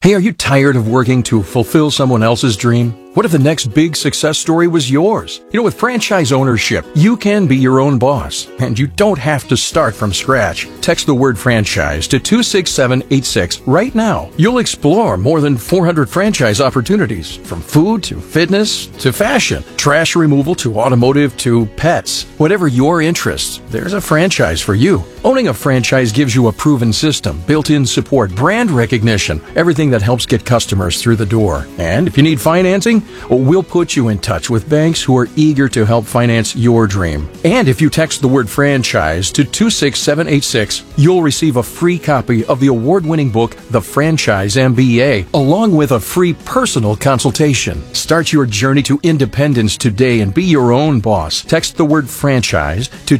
Hey, are you tired of working to fulfill someone else's dream? What if the next big success story was yours? You know, with franchise ownership, you can be your own boss, and you don't have to start from scratch. Text the word franchise to 26786 right now. You'll explore more than 400 franchise opportunities, from food to fitness to fashion, trash removal to automotive to pets. Whatever your interests, there's a franchise for you. Owning a franchise gives you a proven system, built-in support, brand recognition, everything that helps get customers through the door. And if you need financing, we'll put you in touch with banks who are eager to help finance your dream. And if you text the word franchise to 26786, you'll receive a free copy of the award-winning book, The Franchise MBA, along with a free personal consultation. Start your journey to independence today and be your own boss. Text the word franchise to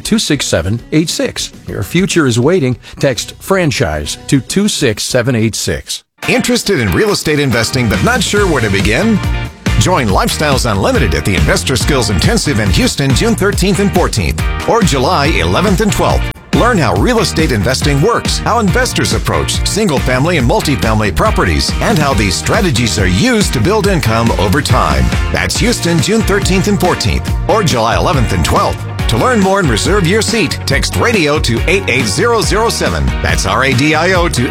26786. Your future is waiting. Text franchise to 26786. Interested in real estate investing but not sure where to begin? Join Lifestyles Unlimited at the Investor Skills Intensive in Houston, June 13th and 14th, or July 11th and 12th. Learn how real estate investing works, how investors approach single-family and multifamily properties, and how these strategies are used to build income over time. That's Houston, June 13th and 14th, or July 11th and 12th. To learn more and reserve your seat, text RADIO to 88007. That's RADIO to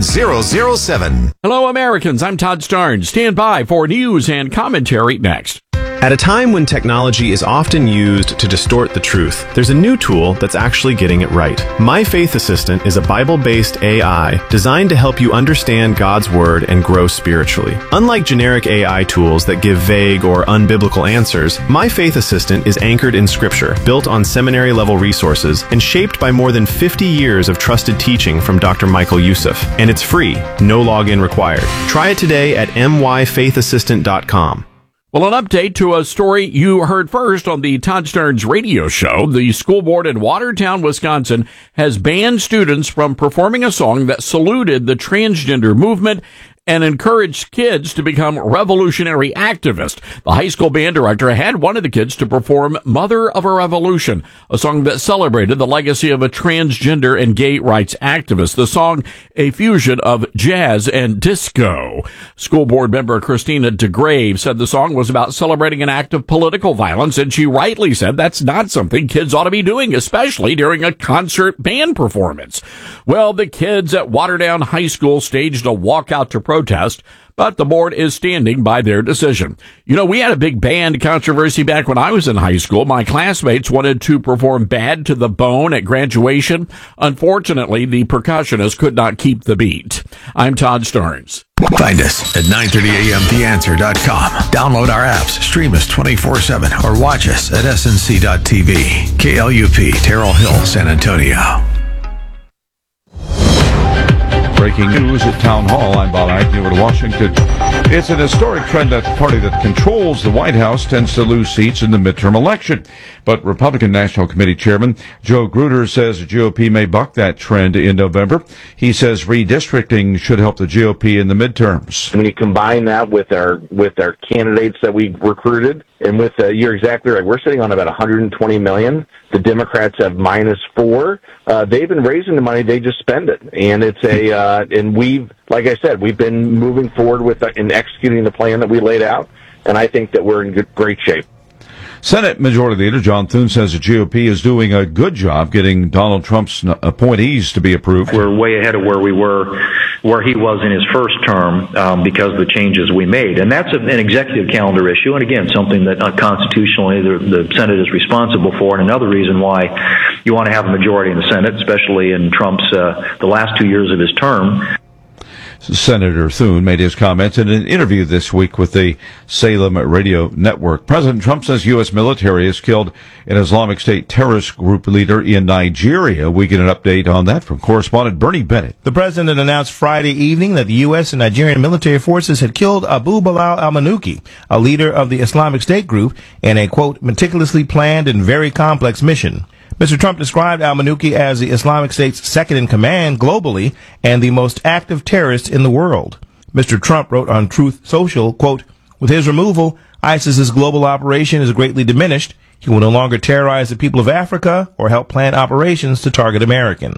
88007. Hello, Americans. I'm Todd Starnes. Stand by for news and commentary next. At a time when technology is often used to distort the truth, there's a new tool that's actually getting it right. My Faith Assistant is a Bible-based AI designed to help you understand God's Word and grow spiritually. Unlike generic AI tools that give vague or unbiblical answers, My Faith Assistant is anchored in Scripture, built on seminary-level resources, and shaped by more than 50 years of trusted teaching from Dr. Michael Youssef. And it's free, no login required. Try it today at myfaithassistant.com. Well, an update to a story you heard first on the Todd Starnes radio show. The school board in Watertown, Wisconsin, has banned students from performing a song that saluted the transgender movement and encouraged kids to become revolutionary activists. The high school band director had one of the kids to perform Mother of a Revolution, a song that celebrated the legacy of a transgender and gay rights activist. The song, a fusion of jazz and disco. School board member Christina DeGrave said the song was about celebrating an act of political violence, and she rightly said that's not something kids ought to be doing, especially during a concert band performance. Well, the kids at Watertown High School staged a walkout to protest, but the board is standing by their decision. You know, we had a big band controversy back when I was in high school. My classmates wanted to perform Bad to the Bone at graduation. Unfortunately, the percussionist could not keep the beat. I'm Todd Starnes. Find us at 930amtheanswer.com. Download our apps, stream us 24/7, or watch us at snc.tv. KLUP, Terrell Hill, San Antonio. Breaking news at Town Hall. I'm Bob Agnew in Washington. It's an historic trend that the party that controls the White House tends to lose seats in the midterm election. But Republican National Committee Chairman Joe Gruder says the GOP may buck that trend in November. He says redistricting should help the GOP in the midterms. When you combine that with our candidates that we recruited, and with you're exactly right, we're sitting on about $120 million. The Democrats have -4. They've been raising the money; they just spend it, and it's and we've, like I said, we've been moving forward with in executing the plan that we laid out, and I think that we're in great shape. Senate Majority Leader John Thune says the GOP is doing a good job getting Donald Trump's appointees to be approved. We're way ahead of where we were, where he was in his first term, because of the changes we made. And that's an executive calendar issue, and again, something that constitutionally the Senate is responsible for, and another reason why you want to have a majority in the Senate, especially in Trump's the last 2 years of his term. Senator Thune made his comments in an interview this week with the Salem Radio Network. President Trump says U.S. military has killed an Islamic State terrorist group leader in Nigeria. We get an update on that from correspondent Bernie Bennett. The president announced Friday evening that the U.S. and Nigerian military forces had killed Abu Bilal al-Manuki, a leader of the Islamic State group, in a, quote, meticulously planned and very complex mission. Mr. Trump described al-Manuki as the Islamic State's second-in-command globally and the most active terrorist in the world. Mr. Trump wrote on Truth Social, quote, with his removal, ISIS's global operation is greatly diminished. He will no longer terrorize the people of Africa or help plan operations to target Americans.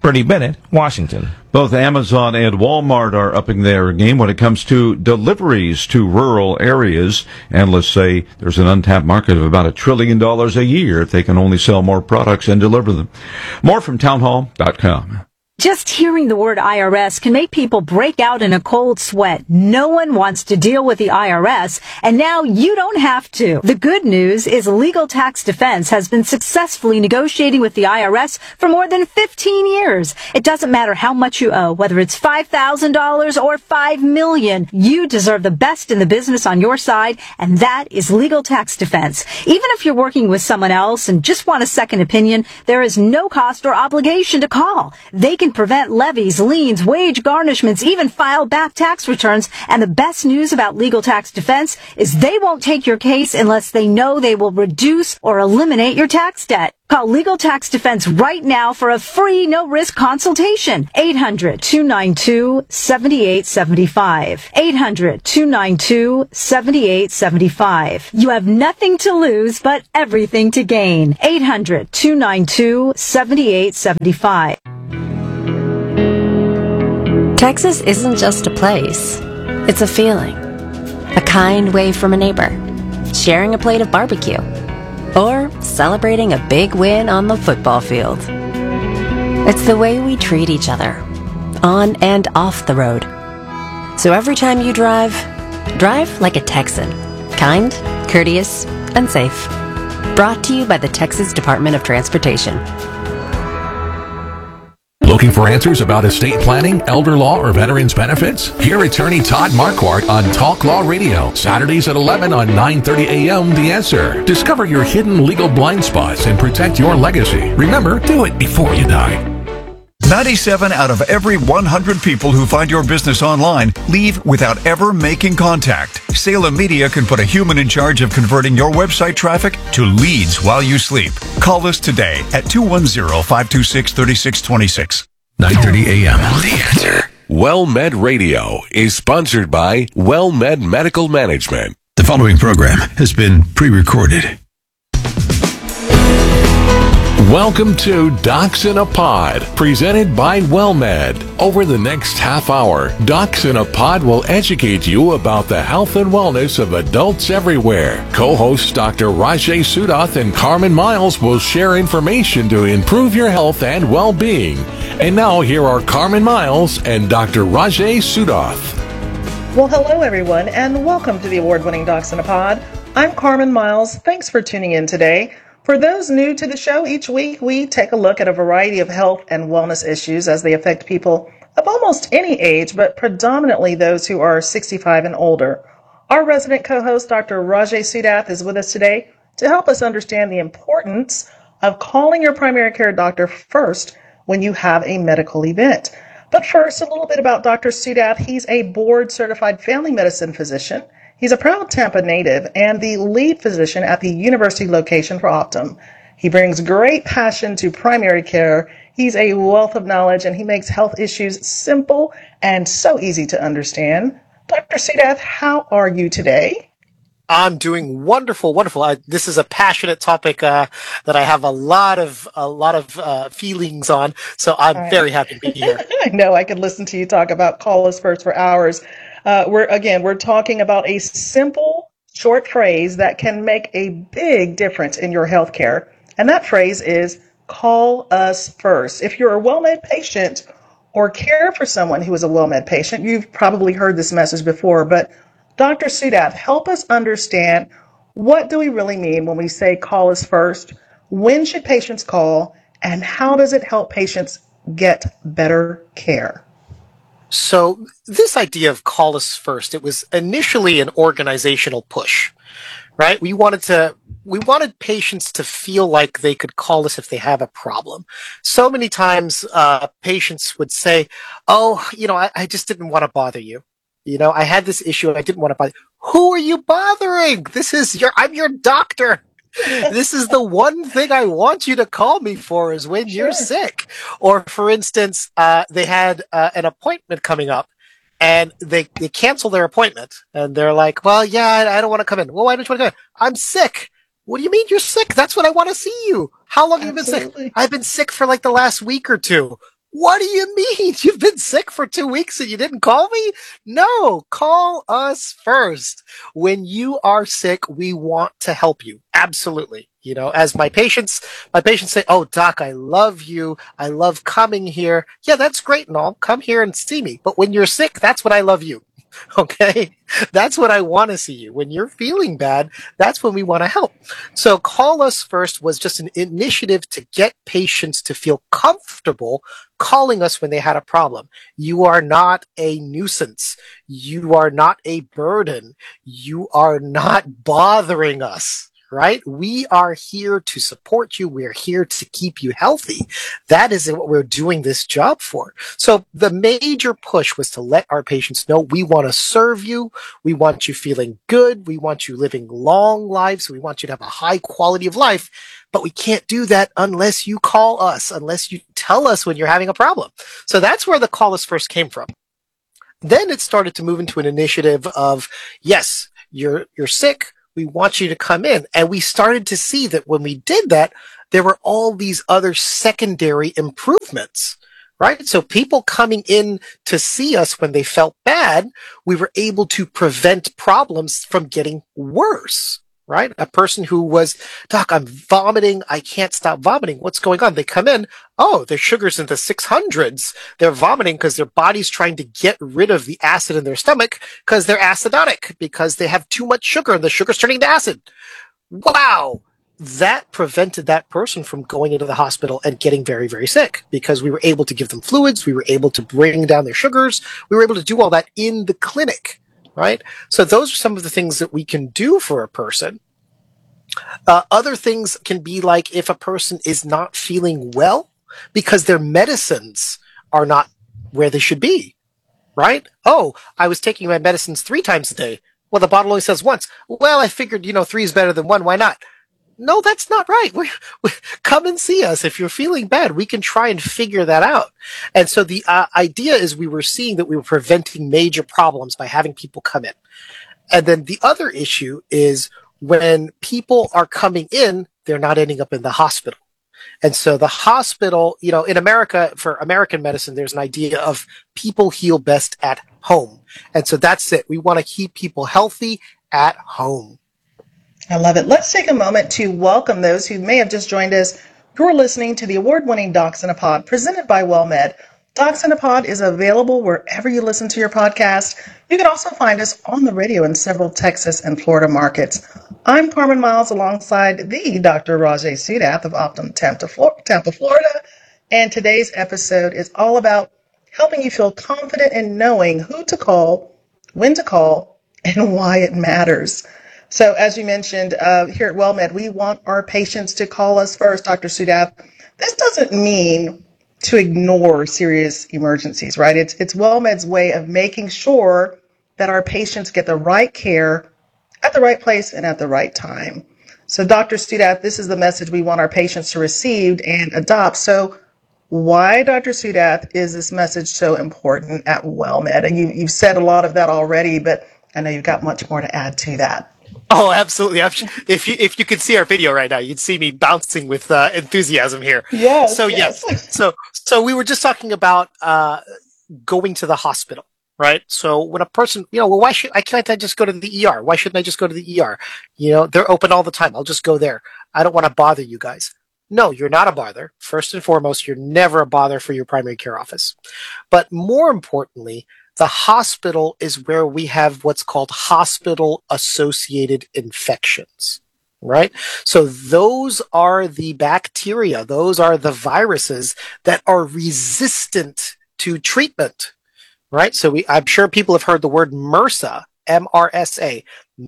Bernie Bennett, Washington. Both Amazon and Walmart are upping their game when it comes to deliveries to rural areas. Analysts say there's an untapped market of about $1 trillion a year if they can only sell more products and deliver them. More from townhall.com. Just hearing the word IRS can make people break out in a cold sweat. No one wants to deal with the IRS, and now you don't have to. The good news is Legal Tax Defense has been successfully negotiating with the IRS for more than 15 years. It doesn't matter how much you owe, whether it's $5,000 or $5 million. You deserve the best in the business on your side, and that is Legal Tax Defense. Even if you're working with someone else and just want a second opinion, there is no cost or obligation to call. They can prevent levies, liens, wage garnishments, even file back tax returns. And the best news about Legal Tax Defense is they won't take your case unless they know they will reduce or eliminate your tax debt. Call Legal Tax Defense right now for a free, no-risk consultation. 800-292-7875. 800-292-7875. You have nothing to lose but everything to gain. 800-292-7875. Texas isn't just a place. It's a feeling. A kind wave from a neighbor. Sharing a plate of barbecue. Or celebrating a big win on the football field. It's the way we treat each other. On and off the road. So every time you drive like a Texan. Kind, courteous, and safe. Brought to you by the Texas Department of Transportation. Looking for answers about estate planning, elder law, or veterans benefits? Hear attorney Todd Marquardt on Talk Law Radio, Saturdays at 11 on 9:30 a.m. The Answer. Discover your hidden legal blind spots and protect your legacy. Remember, do it before you die. 97 out of every 100 people who find your business online leave without ever making contact. Salem Media can put a human in charge of converting your website traffic to leads while you sleep. Call us today at 210-526-3626. 9:30 a.m. The Answer. WellMed Radio is sponsored by WellMed Medical Management. The following program has been pre-recorded. Welcome to Docs in a Pod, presented by WellMed. Over the next half hour, Docs in a Pod will educate you about the health and wellness of adults everywhere. Co-hosts Dr. Rajay Sudath and Carmen Miles will share information to improve your health and well-being. And now, here are Carmen Miles and Dr. Rajay Sudath. Well, hello, everyone, and welcome to the award-winning Docs in a Pod. I'm Carmen Miles. Thanks for tuning in today. For those new to the show, each week we take a look at a variety of health and wellness issues as they affect people of almost any age, but predominantly those who are 65 and older. Our resident co-host, Dr. Rajay Sudath, is with us today to help us understand the importance of calling your primary care doctor first when you have a medical event. But first, a little bit about Dr. Sudath. He's a board-certified family medicine physician. He's a proud Tampa native and the lead physician at the university location for Optum. He brings great passion to primary care. He's a wealth of knowledge, and he makes health issues simple and so easy to understand. Dr. Sudath, how are you today? I'm doing wonderful. This is a passionate topic that I have a lot of feelings on, so I'm very happy to be here. I know I could listen to you talk about Call Us First for hours. We're talking about a simple, short phrase that can make a big difference in your healthcare. And that phrase is call us first. If you're a WellMed patient or care for someone who is a WellMed patient, you've probably heard this message before, but Dr. Sudath, help us understand, what do we really mean when we say call us first? When should patients call? And how does it help patients get better care? So this idea of call us first, it was initially an organizational push, right? We wanted patients to feel like they could call us if they have a problem. So many times, patients would say, I just didn't want to bother you. I had this issue and I didn't want to bother you. Who are you bothering? I'm your doctor. This is the one thing I want you to call me for is when you're sick. Or, for instance, they had an appointment coming up, and they cancel their appointment, and they're like, well, yeah, I don't want to come in. Well, why don't you want to come in? I'm sick. What do you mean you're sick? That's when I want to see you. How long have you been sick? I've been sick for like the last week or two. What do you mean? You've been sick for 2 weeks and you didn't call me? No, call us first. When you are sick, we want to help you. Absolutely. You know, as my patients say, "Oh, doc, I love you. I love coming here." Yeah, that's great and all. Come here and see me. But when you're sick, that's when I love you. Okay? That's when I want to see you. When you're feeling bad, that's when we want to help. So Call Us First was just an initiative to get patients to feel comfortable calling us when they had a problem. You are not a nuisance. You are not a burden. You are not bothering us. Right? We are here to support you. We're here to keep you healthy. That is what we're doing this job for. So the major push was to let our patients know we want to serve you. We want you feeling good. We want you living long lives. We want you to have a high quality of life. But we can't do that unless you call us, unless you tell us when you're having a problem. So that's where the Call Us First came from. Then it started to move into an initiative of, yes, you're sick. We want you to come in. And we started to see that when we did that, there were all these other secondary improvements, right? So people coming in to see us when they felt bad, we were able to prevent problems from getting worse, right? A person who was, "Doc, I'm vomiting. I can't stop vomiting. What's going on?" They come in. Oh, their sugar's in the 600s. They're vomiting because their body's trying to get rid of the acid in their stomach because they're acidotic, because they have too much sugar and the sugar's turning to acid. Wow. That prevented that person from going into the hospital and getting very, very sick because we were able to give them fluids. We were able to bring down their sugars. We were able to do all that in the clinic, right? So those are some of the things that we can do for a person. Other things can be like if a person is not feeling well because their medicines are not where they should be, right? "Oh, I was taking my medicines 3 times a day. Well, the bottle only says once. Well, I figured, 3 is better than 1. Why not?" No, that's not right. Come and see us. If you're feeling bad, we can try and figure that out. And so the idea is we were seeing that we were preventing major problems by having people come in. And then the other issue is when people are coming in, they're not ending up in the hospital. And so the hospital, in America, for American medicine, there's an idea of people heal best at home. And so that's it. We want to keep people healthy at home. I love it. Let's take a moment to welcome those who may have just joined us. You're listening to the award-winning Docs in a Pod presented by WellMed. Docs in a Pod is available wherever you listen to your podcast. You can also find us on the radio in several Texas and Florida markets. I'm Carmen Miles alongside the Dr. Rajay Sudath of Optum Tampa, Florida. And today's episode is all about helping you feel confident in knowing who to call, when to call, and why it matters. So as you mentioned, here at WellMed, we want our patients to call us first, Dr. Sudath. This doesn't mean to ignore serious emergencies, right? It's WellMed's way of making sure that our patients get the right care at the right place and at the right time. So Dr. Sudath, this is the message we want our patients to receive and adopt. So why, Dr. Sudath, is this message so important at WellMed? And you've said a lot of that already, but I know you've got much more to add to that. Oh, absolutely. If you could see our video right now, you'd see me bouncing with enthusiasm here. Yes. So yes. So we were just talking about going to the hospital, right? So when a person, why can't I just go to the ER? Why shouldn't I just go to the ER? They're open all the time. I'll just go there. I don't want to bother you guys. No, you're not a bother. First and foremost, you're never a bother for your primary care office. But more importantly, the hospital is where we have what's called hospital-associated infections, right? So those are the bacteria, those are the viruses that are resistant to treatment, right? So I'm sure people have heard the word MRSA, MRSA,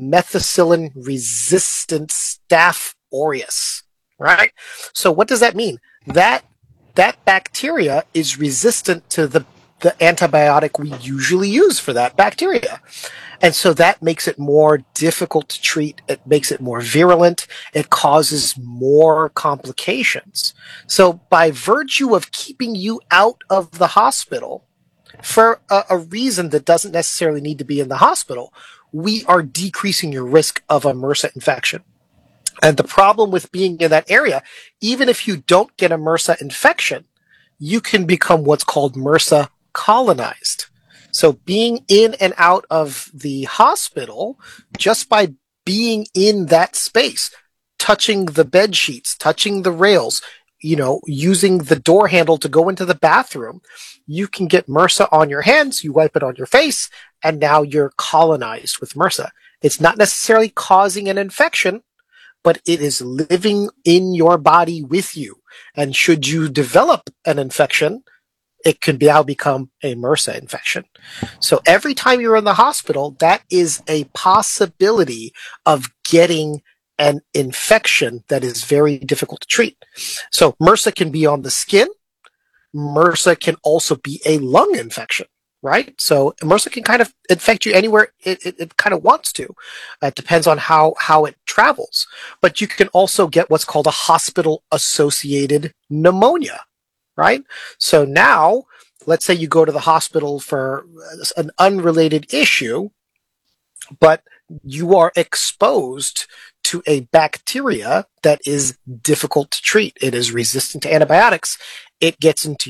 methicillin-resistant Staph aureus, right? So what does that mean? That bacteria is resistant to the antibiotic we usually use for that bacteria. And so that makes it more difficult to treat. It makes it more virulent. It causes more complications. So by virtue of keeping you out of the hospital for a reason that doesn't necessarily need to be in the hospital, we are decreasing your risk of a MRSA infection. And the problem with being in that area, even if you don't get a MRSA infection, you can become what's called MRSA colonized. So being in and out of the hospital, just by being in that space, touching the bed sheets, touching the rails, using the door handle to go into the bathroom, you can get MRSA on your hands, you wipe it on your face, and now you're colonized with MRSA. It's not necessarily causing an infection, but it is living in your body with you. And should you develop an infection, it could now become a MRSA infection. So every time you're in the hospital, that is a possibility of getting an infection that is very difficult to treat. So MRSA can be on the skin. MRSA can also be a lung infection, right? So MRSA can kind of infect you anywhere it kind of wants to. It depends on how it travels. But you can also get what's called a hospital-associated pneumonia, right? So now, let's say you go to the hospital for an unrelated issue, but you are exposed to a bacteria that is difficult to treat. It is resistant to antibiotics. It gets into